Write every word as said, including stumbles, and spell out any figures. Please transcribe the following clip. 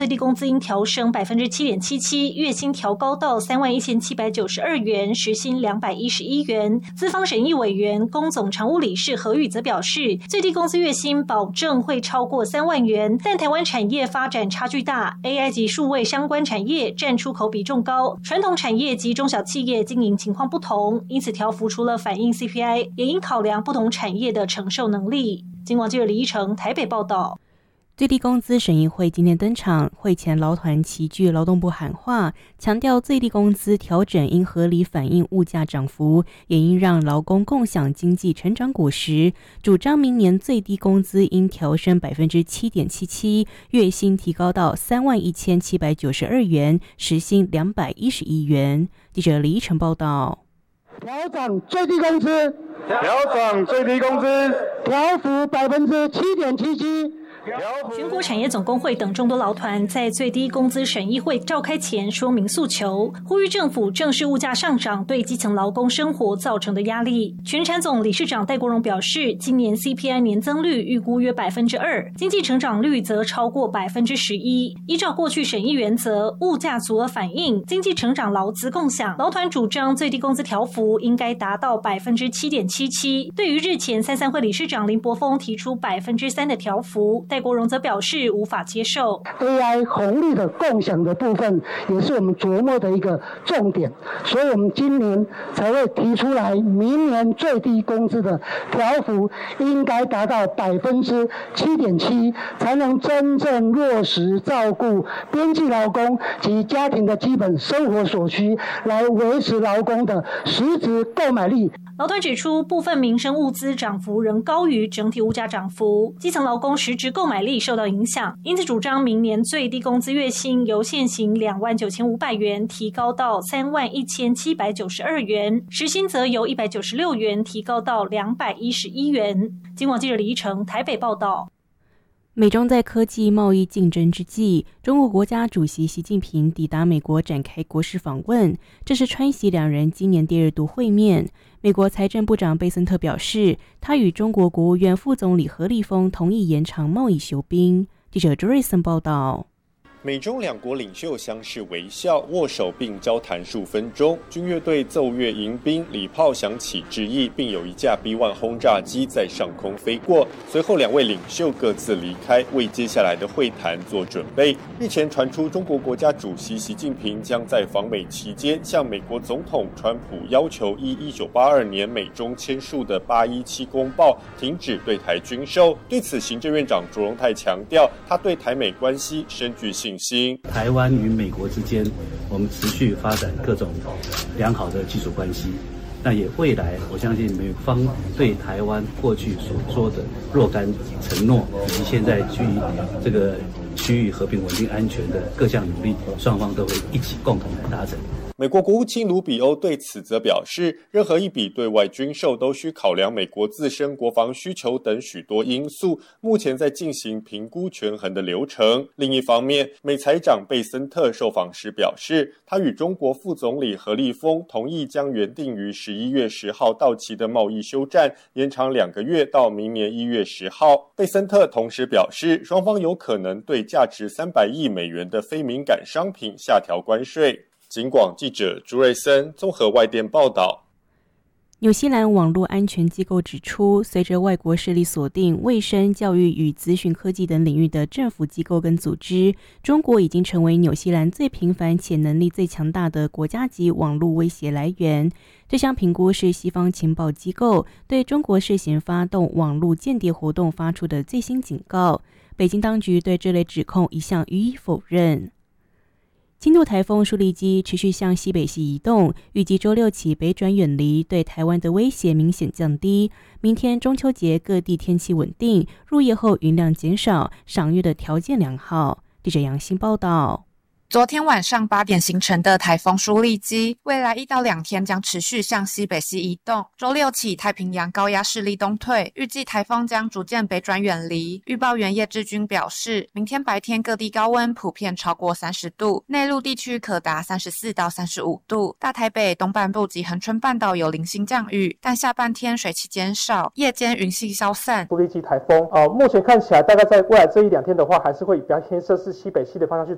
最低工资应调升百分之七点七七，月薪调高到三万一千七百九十二元，时薪两百一十一元。资方审议委员、工总常务理事何宇则表示，最低工资月薪保证会超过三万元，但台湾产业发展差距大 ，A I 及数位相关产业占出口比重高，传统产业及中小企业经营情况不同，因此调幅除了反映 C P I， 也应考量不同产业的承受能力。今广记者李依成台北报道。 最低工资审议会今天登场，会前劳团齐聚劳动部喊话，强调最低工资调整应合理反映物价涨幅，也应让劳工共享经济成长果实，主张明年最低工资应调升百分之七点七七，月薪提高到三万一千七百九十二元，时薪两百一十一元。记者李依晨报道。 调涨最低工资， 调涨最低工资， 调幅百分之七点七七。 全国产业总工会等众多劳团在最低工资审议会召开前说明诉求，呼吁政府正视物价上涨对基层劳工生活造成的压力。全产总理事长戴国荣表示，今年 C P I 年增率预估约百分之二，经济成长率则超过百分之十一。依照过去审议原则，物价足额反映，经济成长劳资共享。劳团主张最低工资调幅应该达到百分之七点七七。对于日前三三会理事长林柏峰提出百分之三的调幅，戴国荣则表示无法接受。 A I 红利的共享的部分也是我们琢磨的一个重点，所以我们今年才会提出来，明年最低工资的调幅应该达到百分之七点七，才能真正落实照顾边际劳工及家庭的基本生活所需，来维持劳工的实质购买力。 劳团指出，部分民生物资涨幅仍高于整体物价涨幅，基层劳工实质购买力受到影响，因此主张明年最低工资月薪由现行两万九千五百元提高到三万一千七百九十二元，时薪则由一百九十六元提高到两百一十一元。今广记者李依成台北报道。 美中在科技贸易竞争之际，中国国家主席习近平抵达美国展开国事访问，这是川习两人今年第二度会面。美国财政部长贝森特表示，他与中国国务院副总理何立峰同意延长贸易休兵。记者朱瑞森报道。 美中两国领袖相视微笑，握手并交谈数分钟。军乐队奏乐迎宾，礼炮响起致意，并有一架 B 一 轰炸机在上空飞过。随后，两位领袖各自离开，为接下来的会谈做准备。日前传出，中国国家主席习近平将在访美期间向美国总统川普要求依一九八二年美中签署的八一七公报停止对台军售。对此，行政院长卓荣泰强调，他对台美关系深具信心。 台湾与美国之间，我们持续发展各种良好的基础关系。那也未来，我相信美方对台湾过去所说的若干承诺，以及现在基于这个区域和平稳定安全的各项努力，双方都会一起共同来达成。 美国国务卿卢比欧对此则表示，任何一笔对外军售都需考量美国自身国防需求等许多因素，目前在进行评估权衡的流程。另一方面，美财长贝森特受访时表示，他与中国副总理何立峰同意将原定于十一月十号到期的贸易休战延长两个月到明年一月十号。贝森特同时表示，双方有可能对价值三百亿美元的非敏感商品下调关税。警广记者朱瑞森综合外电报道。 纽西兰网络安全机构指出，随着外国势力锁定卫生、教育与资讯科技等领域的政府机构跟组织，中国已经成为纽西兰最频繁且能力最强大的国家级网络威胁来源。这项评估是西方情报机构对中国涉嫌发动网络间谍活动发出的最新警告。北京当局对这类指控一向予以否认。轻度台风舒力基持续向西北西移动，预计周六起北转远离，对台湾的威胁明显降低。明天中秋节各地天气稳定，入夜后云量减少，赏月的条件良好。记者杨欣报道。 昨天晚上八点形成的台风舒力基，未来一到两天将持续向西北西移动。周六起，太平洋高压势力东退，预计台风将逐渐北转远离。预报员叶志军表示，明天白天各地高温普遍超过三十度，内陆地区可达三十四到三十五度。大台北东半部及恒春半岛有零星降雨，但下半天水汽减少，夜间云系消散。 舒力基台风，呃，目前看起来大概在未来这一两天的话，还是会以比较偏摄氏西北西的方向去